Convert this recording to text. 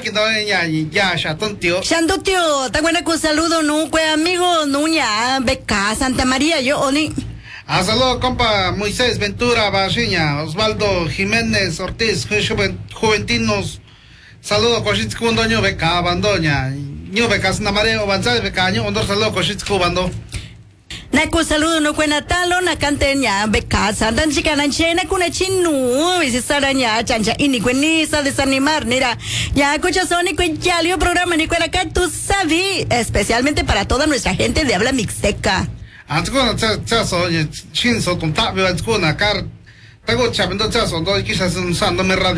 que no ya, tío. Shando tío, te buena con saludo, no, pues amigo, no, ya, beca, Santa María, yo, Oli. Saludo, compa Moisés Ventura Barriña, Osvaldo Jiménez Ortiz, Juventinos. Saludo, Cochitz Kundoño, beca, Bandoña. Ñu beca, Santa María, Banzai, beca, ñu, Ondor, saludo, Cochitz Kubando. Naku saludo no cuena talo na cantenya becasa dan chica nanchena kuna chinu y se saraña chancha y ni cueniza desanimar mira ya escucha Sony cuentalio programa ni cuena acá tú sabes especialmente para toda nuestra gente de habla mixteca. Antzuna chaso chinso con tabio antzuna car tengo chabendo chaso do quizás usando me radio